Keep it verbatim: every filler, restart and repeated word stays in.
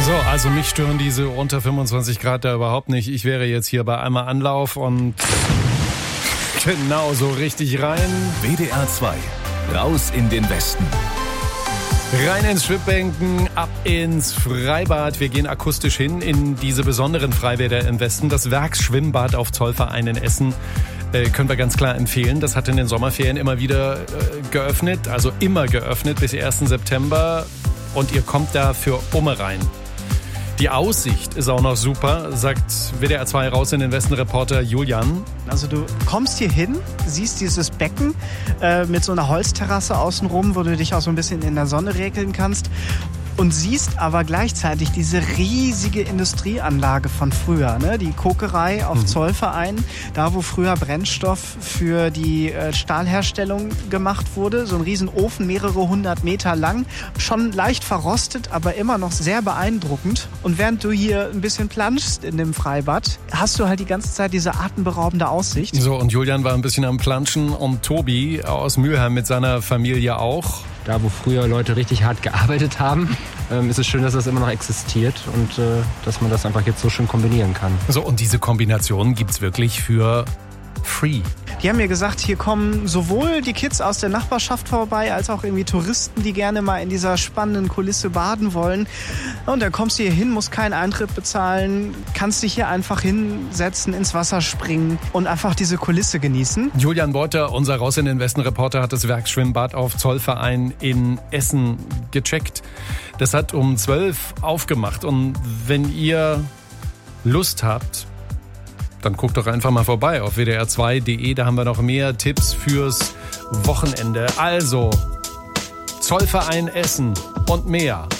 So, also mich stören diese unter fünfundzwanzig Grad da überhaupt nicht. Ich wäre jetzt hier bei einmal Anlauf und genau so richtig rein. W D R zwei, raus in den Westen. Rein ins Schwibbänken, ab ins Freibad. Wir gehen akustisch hin in diese besonderen Freibäder im Westen. Das Werksschwimmbad auf Zollverein in Essen äh, können wir ganz klar empfehlen. Das hat in den Sommerferien immer wieder äh, geöffnet, also immer geöffnet bis ersten September. Und ihr kommt da für Umme rein. Die Aussicht ist auch noch super, sagt W D R zwei raus in den Westen-Reporter Julian. Also du kommst hier hin, siehst dieses Becken äh, mit so einer Holzterrasse außenrum, wo du dich auch so ein bisschen in der Sonne regeln kannst. Und siehst aber gleichzeitig diese riesige Industrieanlage von früher, ne? Die Kokerei auf mhm. Zollverein, da wo früher Brennstoff für die äh, Stahlherstellung gemacht wurde. So ein Riesenofen, mehrere hundert Meter lang, schon leicht verrostet, aber immer noch sehr beeindruckend. Und während du hier ein bisschen planschst in dem Freibad, hast du halt die ganze Zeit diese atemberaubende Aussicht. So, und Julian war ein bisschen am Planschen und Tobi aus Mülheim mit seiner Familie auch. Da, wo früher Leute richtig hart gearbeitet haben, ähm, ist es schön, dass das immer noch existiert und äh, dass man das einfach jetzt so schön kombinieren kann. So, und diese Kombination gibt's wirklich für free. Die haben mir gesagt, hier kommen sowohl die Kids aus der Nachbarschaft vorbei, als auch irgendwie Touristen, die gerne mal in dieser spannenden Kulisse baden wollen. Und dann kommst du hier hin, musst keinen Eintritt bezahlen, kannst dich hier einfach hinsetzen, ins Wasser springen und einfach diese Kulisse genießen. Julian Beuter, unser Raus in den Westen-Reporter, hat das Werksschwimmbad auf Zollverein in Essen gecheckt. Das hat um zwölf aufgemacht. Und wenn ihr Lust habt, dann guckt doch einfach mal vorbei auf W D R zwei Punkt de. Da haben wir noch mehr Tipps fürs Wochenende. Also, Zollverein Essen und mehr